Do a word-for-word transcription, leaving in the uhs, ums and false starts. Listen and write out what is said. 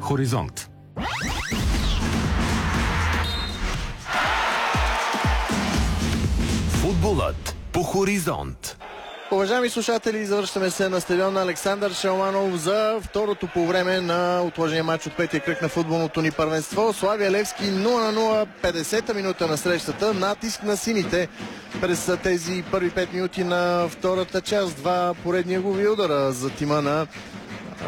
Хоризонт. Футболът по Хоризонт. Уважаеми слушатели, завръщаме се на стадиона Александър Шалманов за второто по време на отложения матч от петия кръг на футболното ни първенство. Славия Левски нула на нула, петдесета минута на срещата. Натиск на сините през тези първи пет минути на втората част. Два поредни голови удара за тима на